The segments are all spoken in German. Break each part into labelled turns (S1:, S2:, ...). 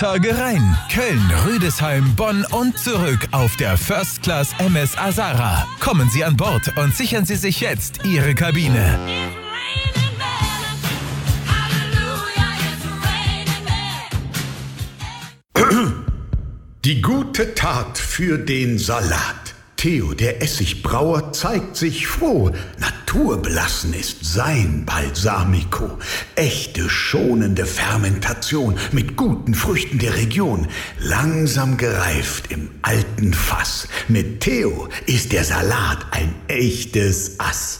S1: Tage Rhein, Köln, Rüdesheim, Bonn und zurück auf der First Class MS Azara. Kommen Sie an Bord und sichern Sie sich jetzt Ihre Kabine.
S2: Die gute Tat für den Salat. Theo, der Essigbrauer, zeigt sich froh. Naturbelassen ist sein Balsamico. Echte, schonende Fermentation mit guten Früchten der Region. Langsam gereift im alten Fass. Mit Theo ist der Salat ein echtes Ass.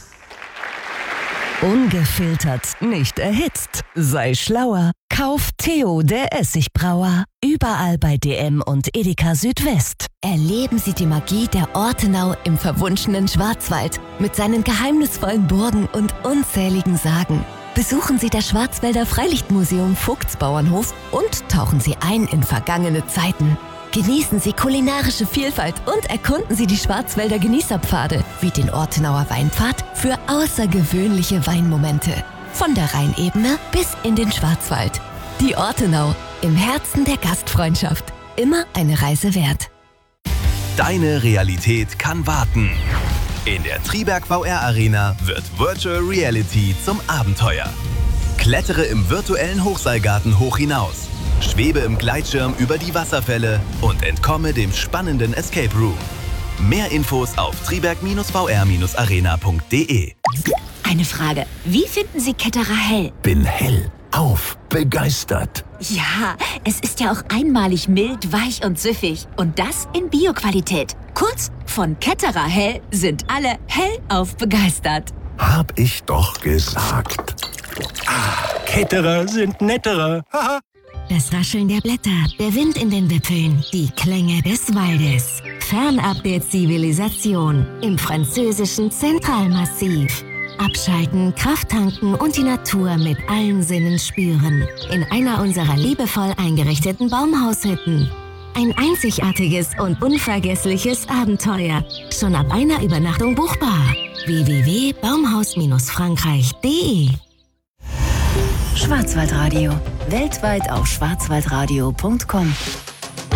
S3: Ungefiltert, nicht erhitzt. Sei schlauer. Kauf Theo, der Essigbrauer. Überall bei DM und Edeka Südwest.
S4: Erleben Sie die Magie der Ortenau im verwunschenen Schwarzwald mit seinen geheimnisvollen Burgen und unzähligen Sagen. Besuchen Sie das Schwarzwälder Freilichtmuseum Vogtsbauernhof und tauchen Sie ein in vergangene Zeiten. Genießen Sie kulinarische Vielfalt und erkunden Sie die Schwarzwälder Genießerpfade wie den Ortenauer Weinpfad für außergewöhnliche Weinmomente. Von der Rheinebene bis in den Schwarzwald. Die Ortenau, im Herzen der Gastfreundschaft. Immer eine Reise wert.
S5: Deine Realität kann warten. In der Triberg VR Arena wird Virtual Reality zum Abenteuer. Klettere im virtuellen Hochseilgarten hoch hinaus. Schwebe im Gleitschirm über die Wasserfälle und entkomme dem spannenden Escape Room. Mehr Infos auf triberg-vr-arena.de.
S6: Eine Frage. Wie finden Sie Ketterer Hell?
S7: Bin hellauf begeistert.
S6: Ja, es ist ja auch einmalig mild, weich und süffig. Und das in Bio-Qualität. Kurz, von Ketterer Hell sind alle hellauf begeistert.
S7: Hab ich doch gesagt.
S8: Ketterer sind netterer. Haha.
S4: Das Rascheln der Blätter, der Wind in den Wipfeln, die Klänge des Waldes. Fernab der Zivilisation im französischen Zentralmassiv. Abschalten, Kraft tanken und die Natur mit allen Sinnen spüren. In einer unserer liebevoll eingerichteten Baumhaushütten. Ein einzigartiges und unvergessliches Abenteuer. Schon ab einer Übernachtung buchbar. www.baumhaus-frankreich.de.
S6: Schwarzwaldradio. Weltweit auf schwarzwaldradio.com.